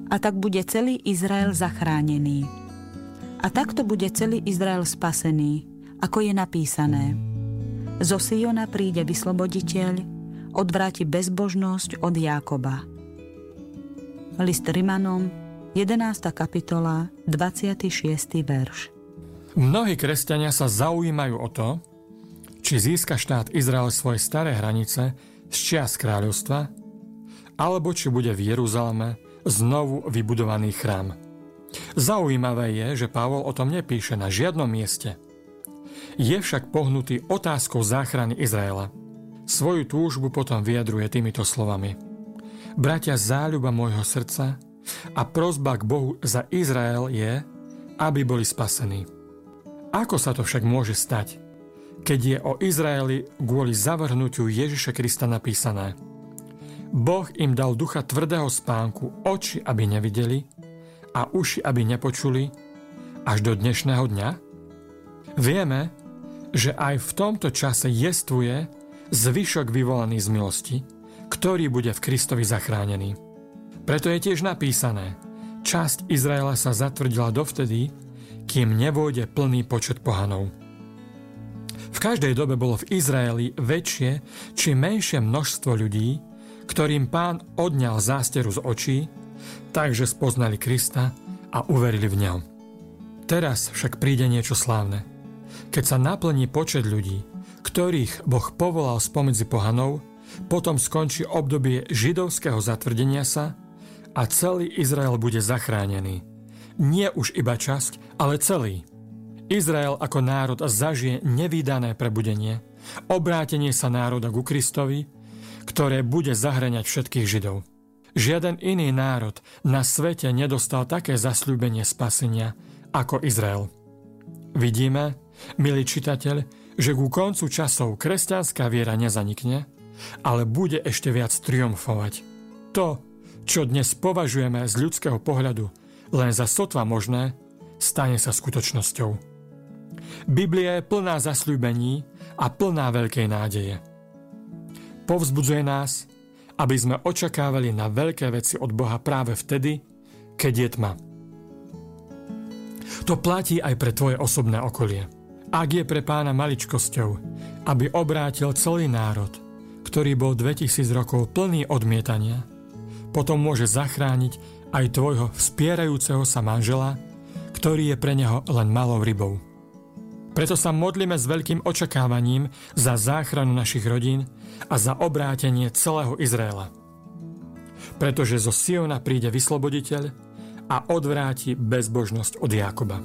A tak bude celý Izrael zachránený. A takto bude celý Izrael spasený, ako je napísané. Zo Siona príde vysloboditeľ, odvráti bezbožnosť od Jákoba. List Rimanom, 11. kapitola, 26. verš. Mnohí kresťania sa zaujímajú o to, či získa štát Izrael svoje staré hranice z čias kráľovstva, alebo či bude v Jeruzaleme znovu vybudovaný chrám. Zaujímavé je, že Pavol o tom nepíše na žiadnom mieste. Je však pohnutý otázkou záchrany Izraela. Svoju túžbu potom vyjadruje týmito slovami. Bratia, záľuba môjho srdca a prosba k Bohu za Izrael je, aby boli spasení. Ako sa to však môže stať, keď je o Izraeli kvôli zavrhnutiu Ježiša Krista napísané? Boh im dal ducha tvrdého spánku, oči, aby nevideli a uši, aby nepočuli, až do dnešného dňa? Vieme, že aj v tomto čase jestvuje zvyšok vyvolaný z milosti, ktorý bude v Kristovi zachránený. Preto je tiež napísané, časť Izraela sa zatvrdila dovtedy, kým nevôjde plný počet pohanov. V každej dobe bolo v Izraeli väčšie či menšie množstvo ľudí, ktorým Pán odňal zásteru z očí, takže spoznali Krista a uverili v ňom. Teraz však príde niečo slávne. Keď sa naplní počet ľudí, ktorých Boh povolal spomedzi pohanov, potom skončí obdobie židovského zatvrdenia sa a celý Izrael bude zachránený. Nie už iba časť, ale celý. Izrael ako národ zažije nevídané prebudenie, obrátenie sa národa ku Kristovi, ktoré bude zahŕňať všetkých Židov. Žiaden iný národ na svete nedostal také zasľúbenie spasenia ako Izrael. Vidíme, milý čitateľ, že ku koncu časov kresťanská viera nezanikne, ale bude ešte viac triumfovať. To, čo dnes považujeme z ľudského pohľadu len za sotva možné, stane sa skutočnosťou. Biblia je plná zasľúbení a plná veľkej nádeje. Povzbudzuje nás, aby sme očakávali na veľké veci od Boha práve vtedy, keď je tma. To platí aj pre tvoje osobné okolie. Ak je pre Pána maličkosťou, aby obrátil celý národ, ktorý bol 2000 rokov plný odmietania, potom môže zachrániť aj tvojho vspierajúceho sa manžela, ktorý je pre neho len malou rybou. Preto sa modlíme s veľkým očakávaním za záchranu našich rodín a za obrátenie celého Izraela. Pretože zo Siona príde vysloboditeľ a odvráti bezbožnosť od Jákoba.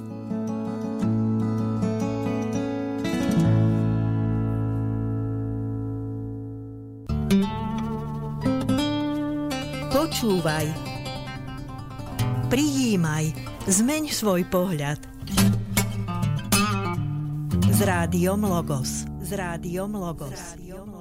Počúvaj. Prijímaj. Zmeň svoj pohľad. S rádiom Logos.